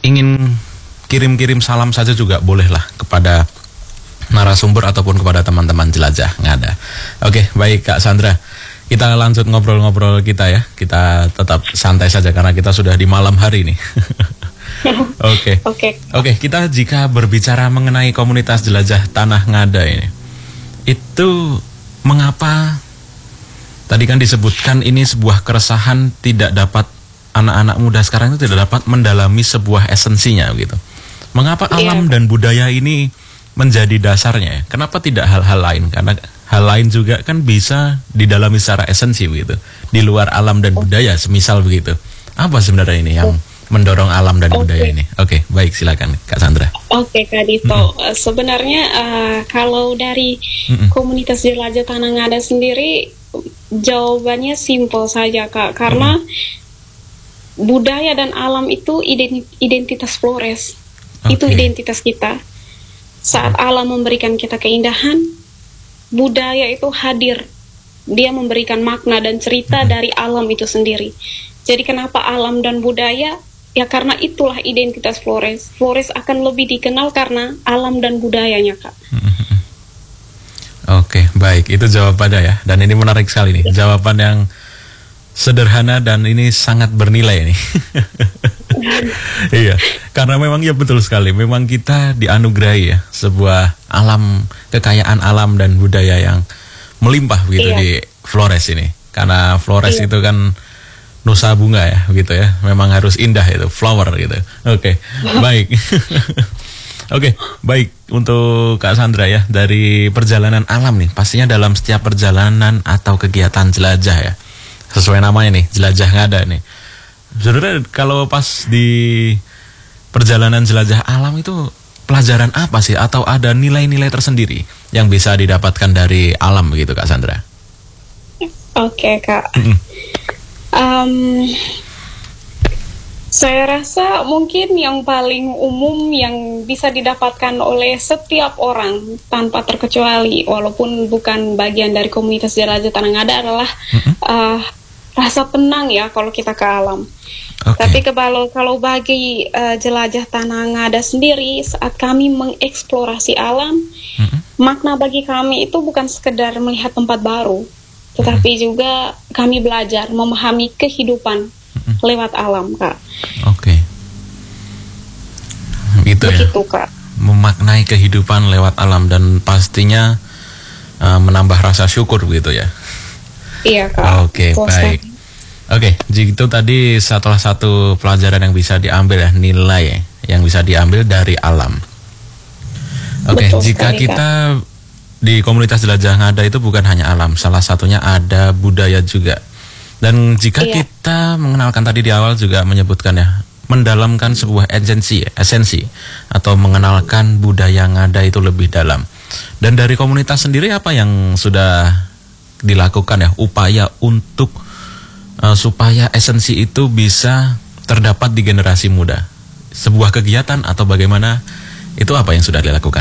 ingin kirim-kirim salam saja juga bolehlah kepada narasumber ataupun kepada teman-teman jelajah ngada. Oke, baik Kak Sandra. Kita lanjut ngobrol-ngobrol kita ya. Kita tetap santai saja karena kita sudah di malam hari nih. Oke, kita jika berbicara mengenai komunitas jelajah tanah ngada ini, itu mengapa tadi kan disebutkan ini sebuah keresahan tidak dapat, anak-anak muda sekarang itu tidak dapat mendalami sebuah esensinya gitu. Mengapa alam dan budaya ini menjadi dasarnya ya? Kenapa tidak hal-hal lain? Karena hal lain juga kan bisa didalami secara esensi begitu. Di luar alam dan budaya, semisal begitu. Apa sebenarnya ini yang mendorong alam dan budaya ini? Oke, baik, silakan Kak Sandra. Oke, Kak Dito. Sebenarnya kalau dari komunitas jelajah tanah ngada sendiri, jawabannya simpel saja Kak. Karena budaya dan alam itu identitas Flores. Itu identitas kita. Saat alam memberikan kita keindahan, budaya itu hadir. Dia memberikan makna dan cerita dari alam itu sendiri. Jadi kenapa alam dan budaya? Ya karena itulah identitas Flores. Flores akan lebih dikenal karena alam dan budayanya, Kak. Oke, baik. Itu jawabannya ya. Dan ini menarik sekali nih. Jawaban yang sederhana dan ini sangat bernilai nih. Iya, karena memang ya betul sekali. Memang kita dianugerahi ya sebuah alam, kekayaan alam dan budaya yang melimpah begitu di Flores ini. Karena Flores itu kan nusa bunga ya, begitu ya. Memang harus indah itu, flower gitu. Oke, baik. Oke, baik. Untuk Kak Sandra ya, dari perjalanan alam nih, pastinya dalam setiap perjalanan atau kegiatan jelajah ya, sesuai namanya nih, jelajah ngada nih. Sebenarnya kalau pas di perjalanan jelajah alam itu pelajaran apa sih? Atau ada nilai-nilai tersendiri yang bisa didapatkan dari alam begitu Kak Sandra? Oke, Kak. Saya rasa mungkin yang paling umum yang bisa didapatkan oleh setiap orang tanpa terkecuali, walaupun bukan bagian dari komunitas jelajah tanah ngada, adalah rasa tenang ya kalau kita ke alam. Tapi kalau bagi jelajah tanah ngada sendiri, saat kami mengeksplorasi alam, makna bagi kami itu bukan sekedar melihat tempat baru, tetapi juga kami belajar memahami kehidupan lewat alam, Kak. Gitu ya. Begitu, Kak. Memaknai kehidupan lewat alam dan pastinya menambah rasa syukur begitu ya. Iya, Kak. Oke, baik. Oke, jadi itu tadi salah satu pelajaran yang bisa diambil ya, nilai yang bisa diambil dari alam. Oke, jika kita di komunitas jelajah ngada itu bukan hanya alam, salah satunya ada budaya juga. Dan jika kita mengenalkan tadi di awal juga menyebutkan ya, mendalamkan sebuah esensi atau mengenalkan budaya ngada itu lebih dalam. Dan dari komunitas sendiri apa yang sudah dilakukan ya, upaya untuk supaya esensi itu bisa terdapat di generasi muda? Sebuah kegiatan atau bagaimana, itu apa yang sudah dilakukan?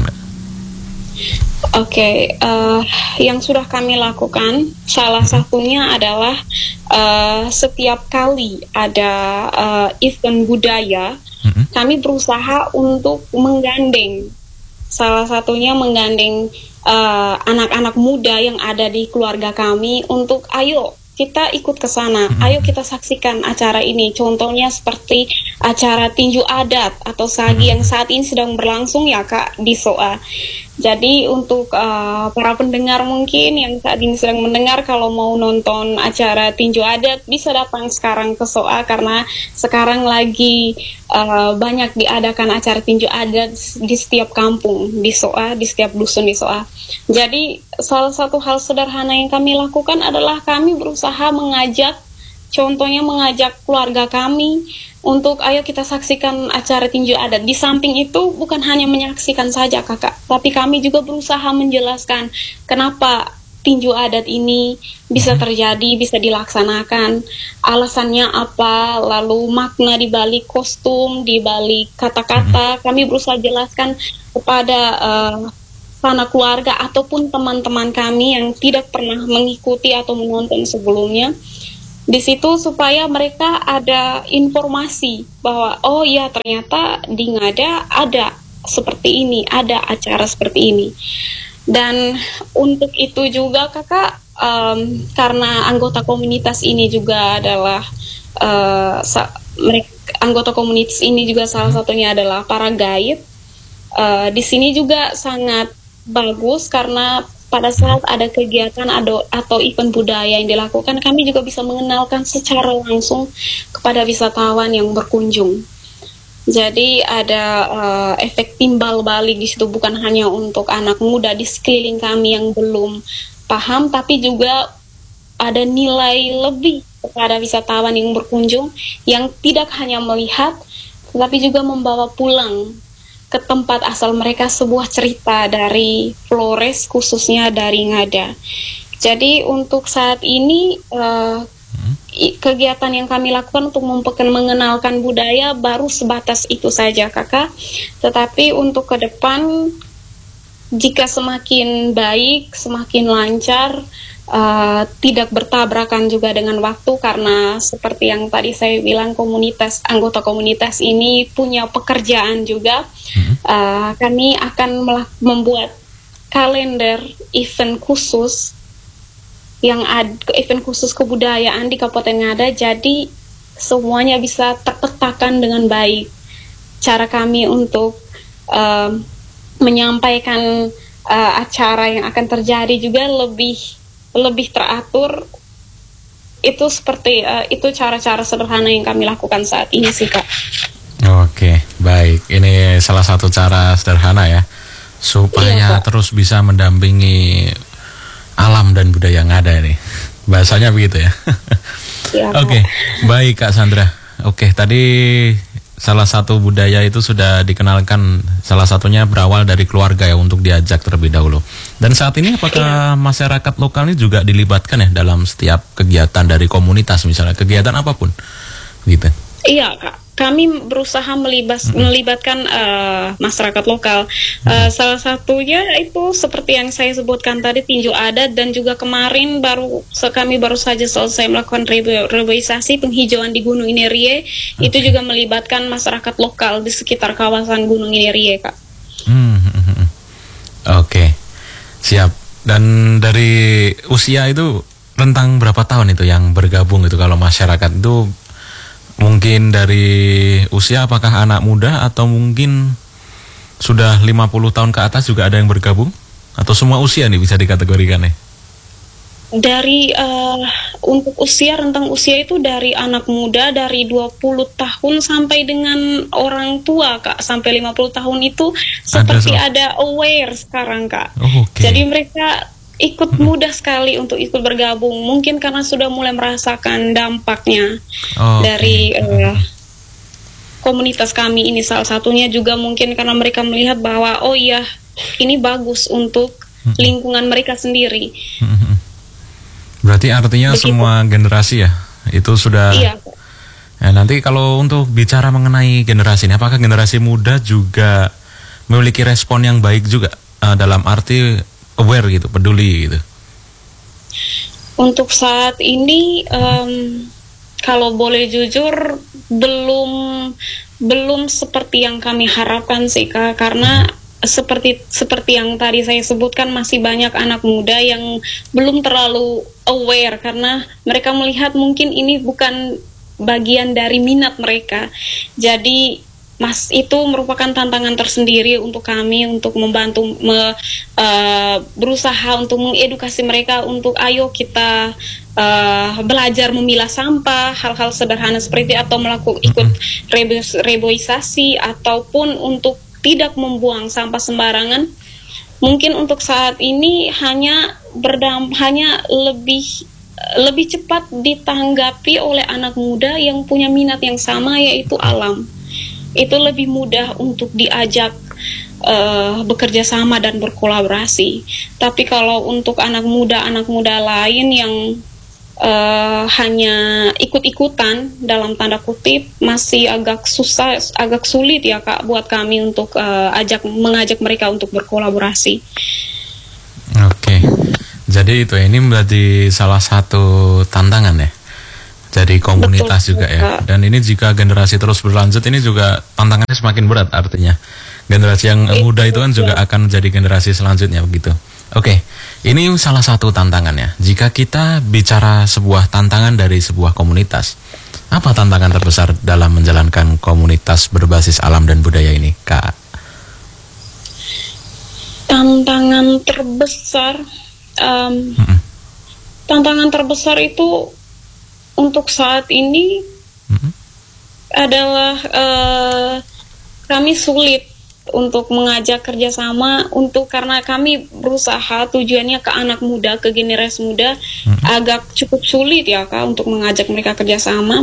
Oke, yang sudah kami lakukan salah satunya adalah setiap kali ada event budaya, kami berusaha untuk menggandeng, salah satunya menggandeng anak-anak muda yang ada di keluarga kami untuk ayo kita ikut ke sana, ayo kita saksikan acara ini. Contohnya seperti acara tinju adat atau sagi yang saat ini sedang berlangsung ya Kak di SOA. Jadi untuk para pendengar mungkin yang saat ini sedang mendengar, kalau mau nonton acara tinju adat bisa datang sekarang ke SOA, karena sekarang lagi banyak diadakan acara tinju adat di setiap kampung di SOA, di setiap dusun di SOA. Jadi salah satu hal sederhana yang kami lakukan adalah kami berusaha mengajak, contohnya mengajak keluarga kami untuk ayo kita saksikan acara tinju adat. Di samping itu bukan hanya menyaksikan saja Kakak, tapi kami juga berusaha menjelaskan kenapa tinju adat ini bisa terjadi, bisa dilaksanakan, alasannya apa, lalu makna di balik kostum, di balik kata-kata. Kami berusaha jelaskan kepada sana keluarga ataupun teman-teman kami yang tidak pernah mengikuti atau menonton sebelumnya. di situ supaya mereka ada informasi bahwa oh ya ternyata di Ngada ada seperti ini, ada acara seperti ini. Dan untuk itu juga kakak, karena anggota komunitas ini juga adalah anggota komunitas ini juga salah satunya adalah para guide. Di sini juga sangat bagus karena pada saat ada kegiatan atau event budaya yang dilakukan, kami juga bisa mengenalkan secara langsung kepada wisatawan yang berkunjung. Jadi ada efek timbal balik di situ, bukan hanya untuk anak muda di sekeliling kami yang belum paham, tapi juga ada nilai lebih kepada wisatawan yang berkunjung yang tidak hanya melihat, tetapi juga membawa pulang ke tempat asal mereka sebuah cerita dari Flores, khususnya dari Ngada. Jadi untuk saat ini kegiatan yang kami lakukan untuk mengenalkan budaya baru sebatas itu saja kakak. Tetapi untuk ke depan, jika semakin baik, semakin lancar, tidak bertabrakan juga dengan waktu, karena seperti yang tadi saya bilang, anggota komunitas ini punya pekerjaan juga. Kami akan membuat kalender event khusus event khusus kebudayaan di Kabupaten Ngada, jadi semuanya bisa terpetakan dengan baik. Cara kami untuk menyampaikan acara yang akan terjadi juga lebih teratur. Itu seperti itu cara-cara sederhana yang kami lakukan saat ini sih Kak. Oke, baik. Ini salah satu cara sederhana ya, supaya terus bisa mendampingi alam dan budaya yang ada ini. Bahasanya begitu ya. Oke, baik Kak Sandra. Oke, tadi salah satu budaya itu sudah dikenalkan, salah satunya berawal dari keluarga ya, untuk diajak terlebih dahulu. Dan saat ini apakah masyarakat lokal ini juga dilibatkan ya dalam setiap kegiatan dari komunitas, misalnya kegiatan apapun gitu? Iya Kak, kami berusaha melibatkan masyarakat lokal. Salah satunya itu seperti yang saya sebutkan tadi, tinju adat, dan juga kemarin kami baru saja selesai melakukan reboisasi penghijauan di Gunung Inerie. Itu juga melibatkan masyarakat lokal di sekitar kawasan Gunung Inerie Kak. Oke, siap. Dan dari usia itu rentang berapa tahun itu yang bergabung itu kalau masyarakat itu? Mungkin dari usia apakah anak muda atau mungkin sudah 50 tahun ke atas juga ada yang bergabung? Atau semua usia nih bisa dikategorikan nih? Dari untuk rentang usia itu dari anak muda dari 20 tahun sampai dengan orang tua Kak, sampai 50 tahun itu seperti ada aware sekarang Kak. Jadi mereka ikut mudah sekali untuk ikut bergabung, mungkin karena sudah mulai merasakan dampaknya dari komunitas kami ini. Salah satunya juga mungkin karena mereka melihat bahwa oh iya, ini bagus untuk lingkungan mereka sendiri. Berarti artinya begitu. Semua generasi ya itu sudah. Iya. Nah, nanti kalau untuk bicara mengenai generasi ini, apakah generasi muda juga memiliki respon yang baik juga dalam arti aware gitu, peduli gitu? Untuk saat ini kalau boleh jujur belum seperti yang kami harapkan sih Kak, karena seperti yang tadi saya sebutkan, masih banyak anak muda yang belum terlalu aware karena mereka melihat mungkin ini bukan bagian dari minat mereka. Jadi itu merupakan tantangan tersendiri untuk kami untuk membantu berusaha untuk mengedukasi mereka untuk ayo kita belajar memilah sampah, hal-hal sederhana seperti atau ikut reboisasi ataupun untuk tidak membuang sampah sembarangan. Mungkin untuk saat ini hanya lebih cepat ditanggapi oleh anak muda yang punya minat yang sama, yaitu alam. Itu lebih mudah untuk diajak bekerja sama dan berkolaborasi. Tapi kalau untuk anak muda lain yang hanya ikut-ikutan dalam tanda kutip, masih agak sulit ya Kak buat kami untuk mengajak mereka untuk berkolaborasi. Oke. Jadi ini berarti salah satu tantangan ya jadi komunitas Betul, juga ya. Kak. Dan ini jika generasi terus berlanjut, ini juga tantangannya semakin berat artinya. Generasi yang muda itu kan juga akan jadi generasi selanjutnya begitu. Oke, ini salah satu tantangannya. Jika kita bicara sebuah tantangan dari sebuah komunitas, apa tantangan terbesar dalam menjalankan komunitas berbasis alam dan budaya ini, Kak? Tantangan terbesar, tantangan terbesar itu untuk saat ini adalah kami sulit untuk mengajak kerjasama karena kami berusaha tujuannya ke anak muda, ke generasi muda, agak cukup sulit ya Kak untuk mengajak mereka kerjasama.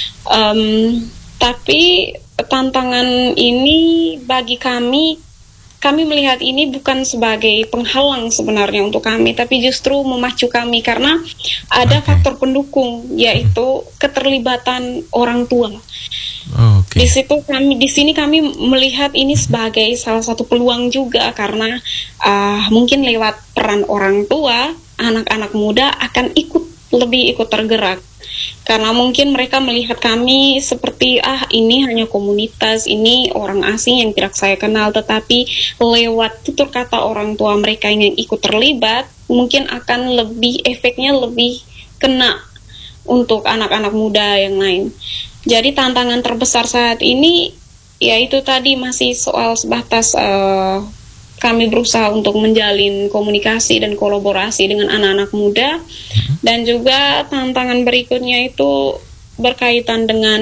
Tapi tantangan ini bagi kami melihat ini bukan sebagai penghalang sebenarnya untuk kami, tapi justru memacu kami karena ada faktor pendukung, yaitu keterlibatan orang tua. Di sini kami melihat ini sebagai salah satu peluang juga karena mungkin lewat peran orang tua, anak-anak muda akan lebih ikut tergerak. Karena mungkin mereka melihat kami seperti ini hanya komunitas, ini orang asing yang tidak saya kenal, tetapi lewat tutur kata orang tua mereka yang ikut terlibat, mungkin akan efeknya lebih kena untuk anak-anak muda yang lain. Jadi tantangan terbesar saat ini yaitu tadi masih soal sebatas kami berusaha untuk menjalin komunikasi dan kolaborasi dengan anak-anak muda, dan juga tantangan berikutnya itu berkaitan dengan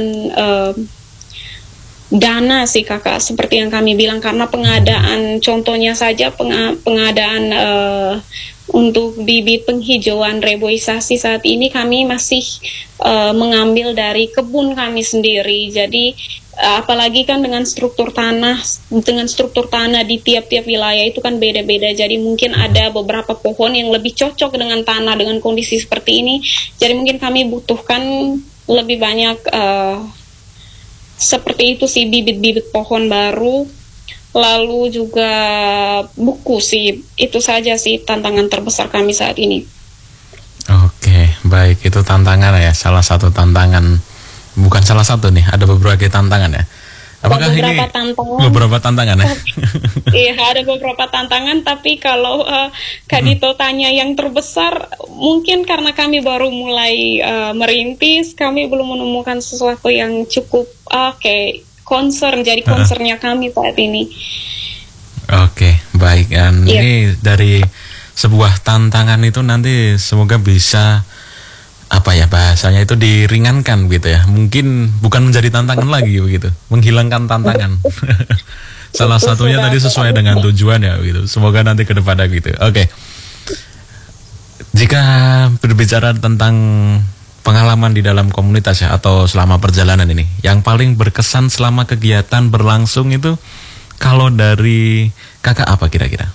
dana sih Kakak, seperti yang kami bilang, karena pengadaan, contohnya saja pengadaan untuk bibit penghijauan reboisasi saat ini kami masih mengambil dari kebun kami sendiri. Jadi apalagi kan dengan struktur tanah di tiap-tiap wilayah itu kan beda-beda. Jadi mungkin ada beberapa pohon yang lebih cocok dengan tanah dengan kondisi seperti ini. Jadi mungkin kami butuhkan lebih banyak seperti itu sih, bibit-bibit pohon baru. Lalu juga buku sih, itu saja sih tantangan terbesar kami saat ini. Oke, baik, itu tantangan ya, salah satu tantangan, bukan salah satu nih, ada beberapa tantangan ya. Apakah beberapa tantangan ya? Iya, ada beberapa tantangan, tapi kalau Kak Dito tanya yang terbesar, mungkin karena kami baru mulai merintis, kami belum menemukan sesuatu yang cukup concernnya kami saat ini. Oke, baik. Dan ini dari sebuah tantangan itu nanti semoga bisa bahasanya itu diringankan gitu ya. Mungkin bukan menjadi tantangan lagi begitu, menghilangkan tantangan. Salah satunya tadi sesuai dengan tujuan ya gitu. Semoga nanti ke depannya gitu. Oke. Jika berbicara tentang pengalaman di dalam komunitas ya, atau selama perjalanan ini, yang paling berkesan selama kegiatan berlangsung itu, kalau dari Kakak apa kira-kira?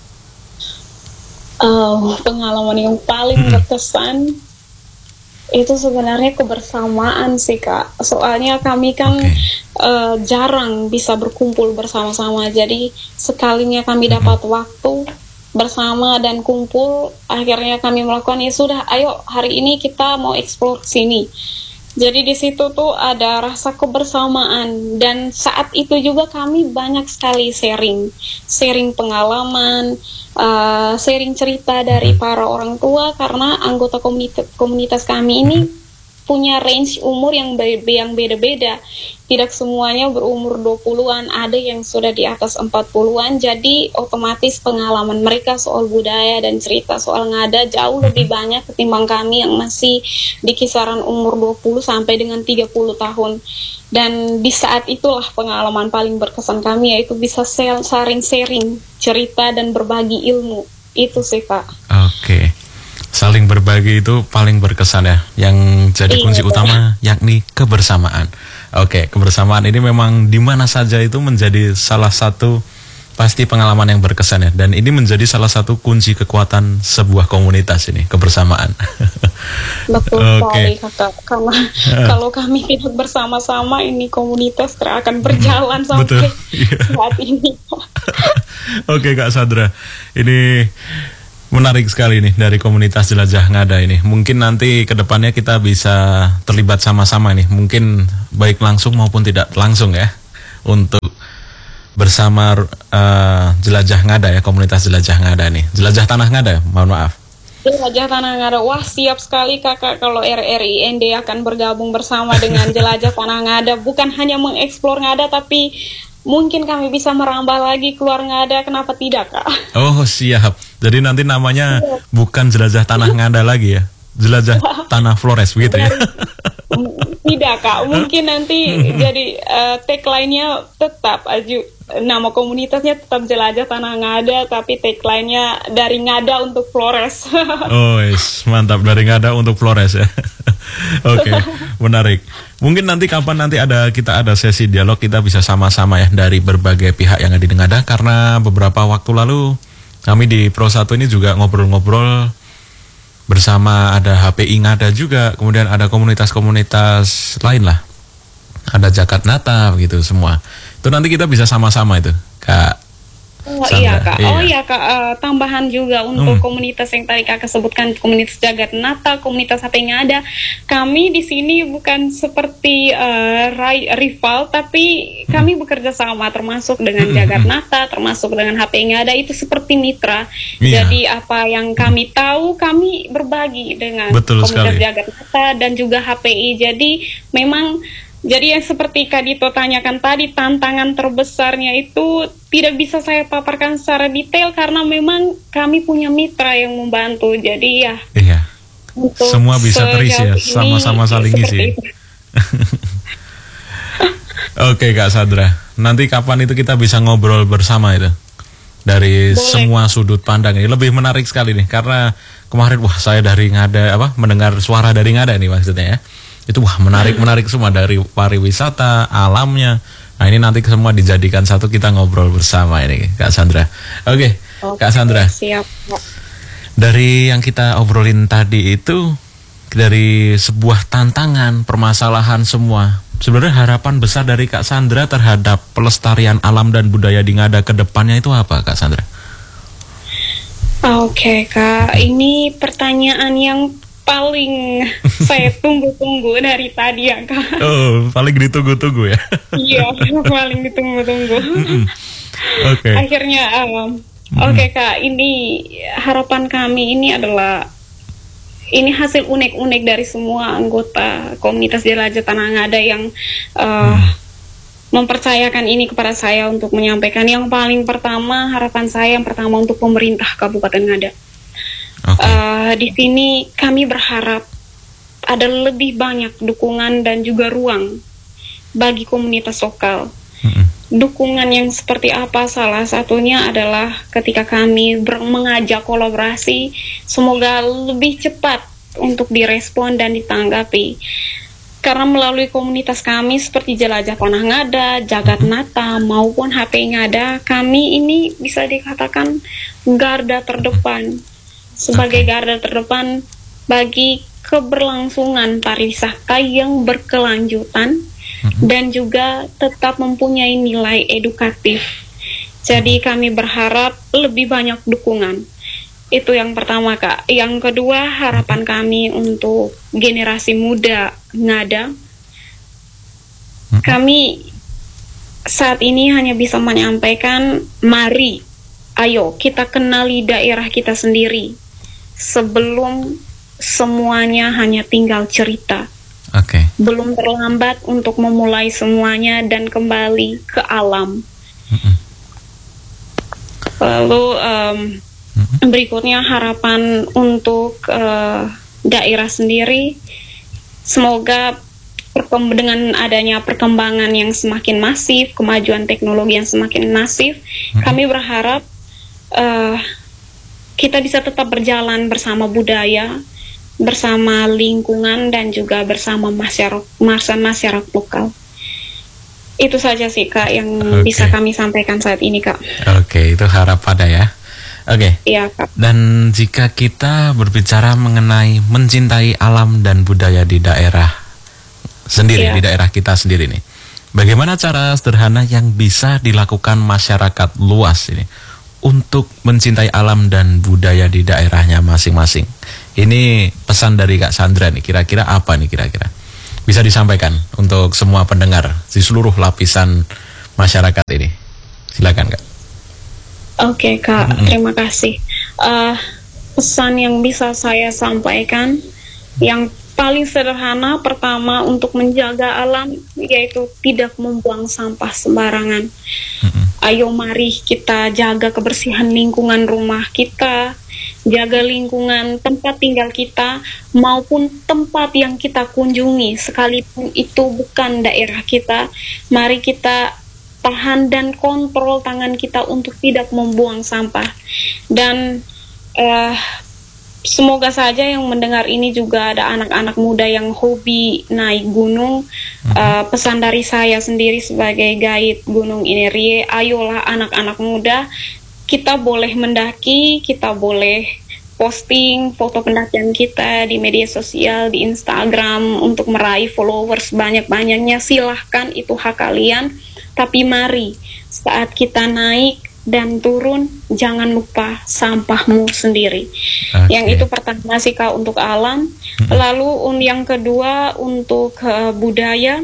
Pengalaman yang paling berkesan itu sebenarnya kebersamaan sih Kak. Soalnya kami kan jarang bisa berkumpul bersama-sama. Jadi sekalinya kami dapat waktu bersama dan kumpul, akhirnya kami melakukan, ya sudah, ayo hari ini kita mau explore sini. Jadi di situ tuh ada rasa kebersamaan, dan saat itu juga kami banyak sekali sharing pengalaman, sharing cerita dari para orang tua, karena anggota komunitas kami ini punya range umur yang beda-beda. Tidak semuanya berumur 20-an, ada yang sudah di atas 40-an. Jadi otomatis pengalaman mereka soal budaya dan cerita soal ngada jauh lebih banyak ketimbang kami yang masih di kisaran umur 20 sampai dengan 30 tahun. Dan di saat itulah pengalaman paling berkesan kami, yaitu bisa sharing cerita dan berbagi ilmu. Itu sih Kak. Oke. Saling berbagi itu paling berkesan ya, yang jadi kunci utama yakni kebersamaan. Oke, kebersamaan ini memang di mana saja itu menjadi salah satu pasti pengalaman yang berkesan ya, dan ini menjadi salah satu kunci kekuatan sebuah komunitas ini, kebersamaan. Betul sekali Kakak, karena kalau kami tidak bersama-sama, ini komunitas tidak akan berjalan sampai saat ini. Oke Kak Sadra, ini Menarik sekali nih dari komunitas Jelajah Ngada ini. Mungkin nanti ke depannya kita bisa terlibat sama-sama nih. Mungkin baik langsung maupun tidak langsung ya. Untuk bersama Jelajah Ngada ya, komunitas Jelajah Ngada nih. Jelajah Tanah Ngada, mohon maaf. Jelajah Tanah Ngada, wah siap sekali kakak kalau RRIND akan bergabung bersama dengan Jelajah Tanah Ngada. Bukan hanya mengeksplor Ngada, tapi mungkin kami bisa merambah lagi keluar Ngada, kenapa tidak kak? Oh siap, jadi nanti namanya bukan Jelajah Tanah Ngada lagi ya, Jelajah Tanah Flores begitu ya? Tidak kak, mungkin nanti jadi tagline-nya tetap nama komunitasnya tetap Jelajah Tanah Ngada, tapi tagline-nya dari Ngada untuk Flores. Oh mantap, dari Ngada untuk Flores ya. Oke, menarik. Mungkin nanti kapan nanti kita ada sesi dialog, kita bisa sama-sama ya dari berbagai pihak yang ada di Ngada, karena beberapa waktu lalu kami di Pro 1 ini juga ngobrol-ngobrol bersama, ada HPI Ngada juga, kemudian ada komunitas-komunitas lain lah, ada Jakarta Nata gitu semua. Itu nanti kita bisa sama-sama itu, Kak. Oh iya kak, tambahan juga untuk komunitas yang tadi kakak sebutkan, komunitas Jagat Nata, komunitas HP Ngada. Kami di sini bukan seperti rival, tapi kami bekerja sama, termasuk dengan Jagat Nata, termasuk dengan HP Ngada, itu seperti mitra. Jadi apa yang kami tahu, kami berbagi dengan komunitas Jagat Nata dan juga HPI. Jadi memang yang seperti Kak Dito tanyakan tadi, tantangan terbesarnya itu tidak bisa saya paparkan secara detail karena memang kami punya mitra yang membantu. Jadi ya, semua bisa terisi ya, sama-sama saling isi. Oke Kak Sandra, nanti kapan itu kita bisa ngobrol bersama itu dari semua sudut pandang ini, lebih menarik sekali nih, karena kemarin saya dari Ngada mendengar suara dari Ngada nih maksudnya ya. Itu menarik semua, dari pariwisata, alamnya. Nah ini nanti semua dijadikan satu, kita ngobrol bersama ini Kak Sandra. Oke, Kak Sandra. Siap. Dari yang kita obrolin tadi itu, dari sebuah tantangan, permasalahan semua. Sebenarnya harapan besar dari Kak Sandra terhadap pelestarian alam dan budaya di Ngada ke depannya itu apa Kak Sandra? Oke Kak, ini pertanyaan yang paling saya tunggu-tunggu dari tadi ya Kak. Oh, paling ditunggu-tunggu ya? Iya, paling ditunggu-tunggu. Oke. Akhirnya, oke Kak, ini harapan kami ini adalah, ini hasil unik-unik dari semua anggota komunitas Jelajah Tanah Ngada yang mempercayakan ini kepada saya untuk menyampaikan. Yang paling pertama, harapan saya yang pertama untuk pemerintah Kabupaten Ngada. Di sini kami berharap ada lebih banyak dukungan dan juga ruang bagi komunitas lokal. Dukungan yang seperti apa? Salah satunya adalah ketika kami mengajak kolaborasi, semoga lebih cepat untuk direspon dan ditanggapi. Karena melalui komunitas kami seperti Jelajah Tanah Ngada, Jagat Nata maupun HP Ngada, kami ini bisa dikatakan garda terdepan. Sebagai garda terdepan bagi keberlangsungan pariwisata yang berkelanjutan dan juga tetap mempunyai nilai edukatif. Jadi kami berharap lebih banyak dukungan. Itu yang pertama Kak. Yang kedua, harapan kami untuk generasi muda Ngada. Kami saat ini hanya bisa menyampaikan, mari, ayo kita kenali daerah kita sendiri sebelum semuanya hanya tinggal cerita. Belum terlambat untuk memulai semuanya dan kembali ke alam. Lalu berikutnya harapan untuk daerah sendiri, semoga dengan adanya perkembangan yang semakin masif, kemajuan teknologi yang semakin masif, kami berharap kita bisa tetap berjalan bersama budaya, bersama lingkungan, dan juga bersama masyarakat lokal. Itu saja sih Kak yang bisa kami sampaikan saat ini Kak. Oke, itu harapannya ya. Oke. Iya Kak. Dan jika kita berbicara mengenai mencintai alam dan budaya di daerah sendiri, di daerah kita sendiri nih, bagaimana cara sederhana yang bisa dilakukan masyarakat luas ini untuk mencintai alam dan budaya di daerahnya masing-masing. Ini pesan dari Kak Sandra nih, kira-kira apa nih kira-kira? Bisa disampaikan untuk semua pendengar di seluruh lapisan masyarakat ini. Silakan Kak. Oke Kak, terima kasih. Pesan yang bisa saya sampaikan, yang paling sederhana pertama untuk menjaga alam yaitu tidak membuang sampah sembarangan. Ayo mari kita jaga kebersihan lingkungan rumah kita, jaga lingkungan tempat tinggal kita maupun tempat yang kita kunjungi, sekalipun itu bukan daerah kita. Mari kita tahan dan kontrol tangan kita untuk tidak membuang sampah. Dan semoga saja yang mendengar ini juga ada anak-anak muda yang hobi naik gunung. Pesan dari saya sendiri sebagai guide Gunung Inerie, ayolah anak-anak muda, kita boleh mendaki, kita boleh posting foto pendakian kita di media sosial, di Instagram untuk meraih followers banyak-banyaknya. Silahkan, itu hak kalian. Tapi mari saat kita naik dan turun, jangan lupa sampahmu sendiri. Yang itu pertama sih Kak untuk alam. Lalu yang kedua untuk budaya.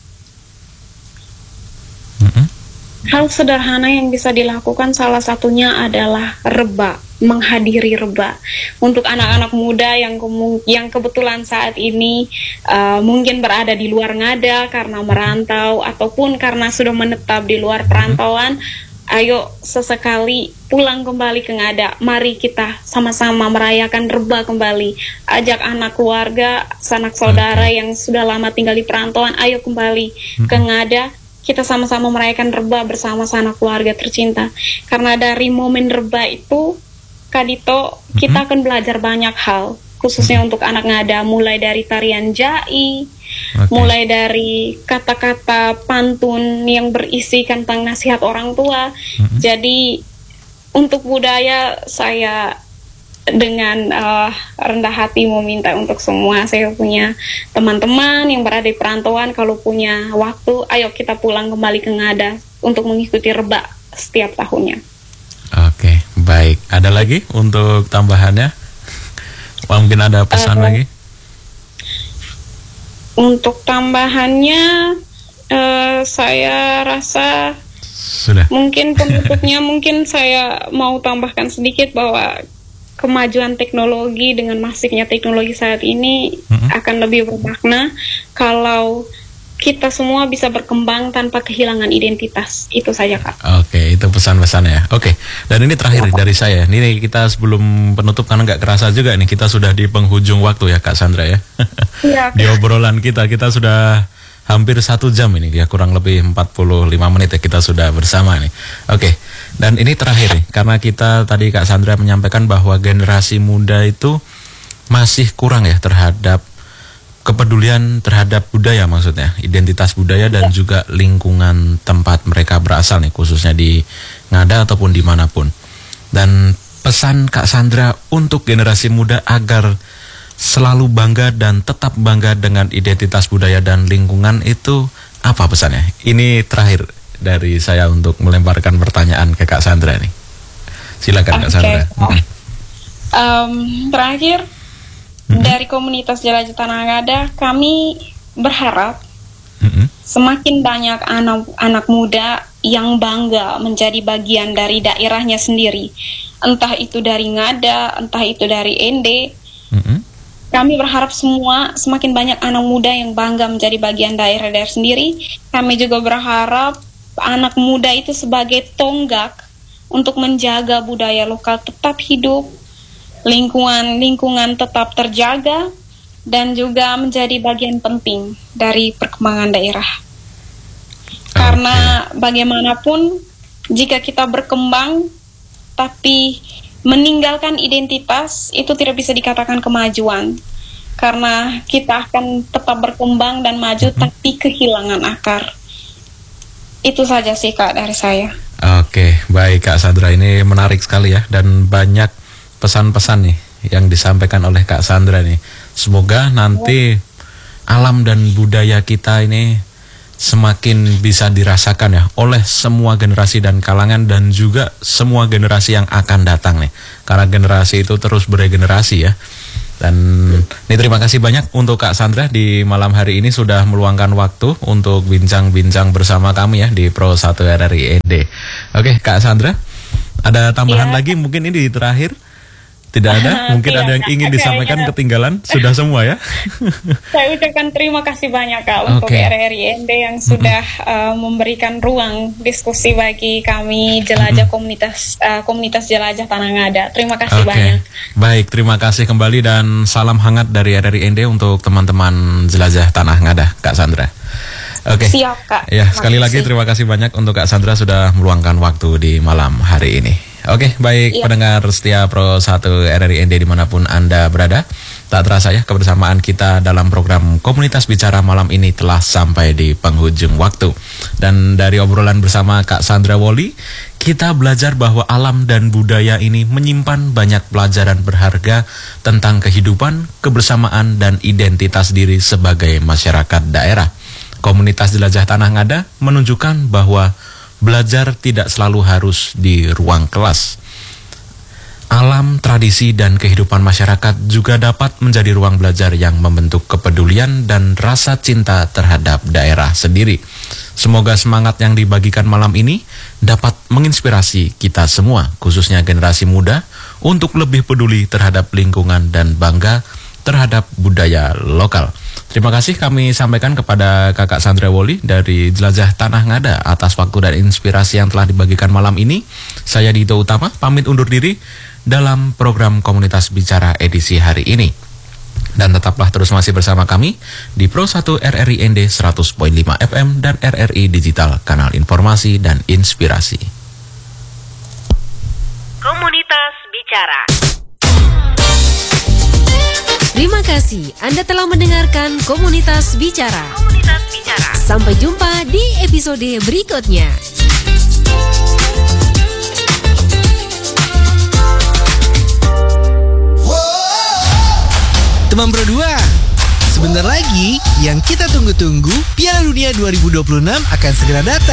Hal sederhana yang bisa dilakukan salah satunya adalah reba, menghadiri reba. Untuk anak-anak muda yang kebetulan saat ini mungkin berada di luar Ngada karena merantau ataupun karena sudah menetap di luar perantauan, ayo sesekali pulang kembali ke Ngada. Mari kita sama-sama merayakan reba kembali. Ajak anak keluarga, sanak saudara yang sudah lama tinggal di perantauan, ayo kembali ke Ngada. Kita sama-sama merayakan reba bersama sanak keluarga tercinta. Karena dari momen reba itu, Kak Dito, kita akan belajar banyak hal. Khususnya untuk anak Ngada, mulai dari tarian jai, mulai dari kata-kata pantun yang berisi tentang nasihat orang tua. Jadi untuk budaya, saya dengan rendah hati meminta untuk semua, saya punya teman-teman yang berada di perantauan, kalau punya waktu, ayo kita pulang kembali ke Ngada untuk mengikuti reba setiap tahunnya. Oke, baik. Ada lagi untuk tambahannya? Mungkin ada pesan lagi? Untuk tambahannya, saya rasa sudah. Mungkin penutupnya mungkin saya mau tambahkan sedikit bahwa kemajuan teknologi dengan masifnya teknologi saat ini akan lebih bermakna kalau kita semua bisa berkembang tanpa kehilangan identitas. Itu saja Kak. Oke, itu pesan-pesannya ya. Oke, dan ini terakhir dari saya. Ini kita sebelum penutup, karena nggak kerasa juga nih kita sudah di penghujung waktu ya Kak Sandra ya. Iya, di obrolan kita sudah hampir 1 jam ini ya, kurang lebih 45 menit ya kita sudah bersama nih. Oke, dan ini terakhir nih, karena kita tadi Kak Sandra menyampaikan bahwa generasi muda itu masih kurang ya terhadap kepedulian terhadap budaya, maksudnya identitas budaya dan juga lingkungan tempat mereka berasal nih, khususnya di Ngada ataupun dimanapun. Dan pesan Kak Sandra untuk generasi muda agar selalu bangga dan tetap bangga dengan identitas budaya dan lingkungan itu apa pesannya? Ini terakhir dari saya untuk melemparkan pertanyaan ke Kak Sandra nih. Silakan Kak Sandra. Terakhir dari komunitas Jelajah Tanah Ngada, kami berharap semakin banyak anak muda yang bangga menjadi bagian dari daerahnya sendiri, entah itu dari Ngada, entah itu dari Ende. Kami berharap semakin banyak anak muda yang bangga menjadi bagian daerah-daerah sendiri. Kami juga berharap anak muda itu sebagai tonggak untuk menjaga budaya lokal tetap hidup, lingkungan tetap terjaga, dan juga menjadi bagian penting dari perkembangan daerah. Karena bagaimanapun, jika kita berkembang tapi meninggalkan identitas, itu tidak bisa dikatakan kemajuan. Karena kita akan tetap berkembang dan maju tapi kehilangan akar. Itu saja sih Kak dari saya. Oke, baik Kak Sandra, ini menarik sekali ya, dan banyak pesan-pesan nih yang disampaikan oleh Kak Sandra nih. Semoga nanti alam dan budaya kita ini semakin bisa dirasakan ya oleh semua generasi dan kalangan dan juga semua generasi yang akan datang nih. Karena generasi itu terus beregenerasi ya. Dan ini terima kasih banyak untuk Kak Sandra di malam hari ini sudah meluangkan waktu untuk bincang-bincang bersama kami ya di Pro 1 RRI END. Oke, Kak Sandra, ada tambahan lagi mungkin ini di terakhir? Tidak ada? Mungkin ada yang ingin disampaikan ketinggalan? Sudah semua ya? Saya ucapkan terima kasih banyak Kak untuk RRI END yang sudah memberikan ruang diskusi bagi kami jelajah komunitas jelajah Tanah Ngada. Terima kasih banyak. Baik, terima kasih kembali dan salam hangat dari RRI END untuk teman-teman jelajah Tanah Ngada, Kak Sandra. Siap Kak. Ya, sekali lagi terima kasih banyak untuk Kak Sandra sudah meluangkan waktu di malam hari ini. Baik pendengar setia Pro 1 RRI END dimanapun Anda berada. Tak terasa ya kebersamaan kita dalam program Komunitas Bicara malam ini telah sampai di penghujung waktu. Dan dari obrolan bersama Kak Sandra Woli, kita belajar bahwa alam dan budaya ini menyimpan banyak pelajaran berharga tentang kehidupan, kebersamaan, dan identitas diri sebagai masyarakat daerah. Komunitas Jelajah Tanah Ngada menunjukkan bahwa belajar tidak selalu harus di ruang kelas. Alam, tradisi, dan kehidupan masyarakat juga dapat menjadi ruang belajar yang membentuk kepedulian dan rasa cinta terhadap daerah sendiri. Semoga semangat yang dibagikan malam ini dapat menginspirasi kita semua, khususnya generasi muda, untuk lebih peduli terhadap lingkungan dan bangga terhadap budaya lokal. Terima kasih kami sampaikan kepada Kakak Sandra Woli dari Jelajah Tanah Ngada atas waktu dan inspirasi yang telah dibagikan malam ini. Saya Dito Utama pamit undur diri dalam program Komunitas Bicara edisi hari ini. Dan tetaplah terus masih bersama kami di Pro 1 RRI END 100.5 FM dan RRI Digital, kanal informasi dan inspirasi. Komunitas Bicara. Terima kasih Anda telah mendengarkan Komunitas Bicara. Komunitas Bicara. Sampai jumpa di episode berikutnya. Teman Pro 2, sebentar lagi yang kita tunggu-tunggu Piala Dunia 2026 akan segera datang.